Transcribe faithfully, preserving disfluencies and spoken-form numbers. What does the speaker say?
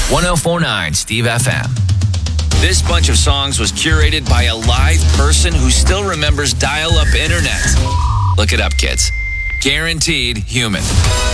one oh four point nine Steve F M. This bunch of songs was curated by a live person who still remembers dial-up internet. Look it up, kids. Guaranteed human.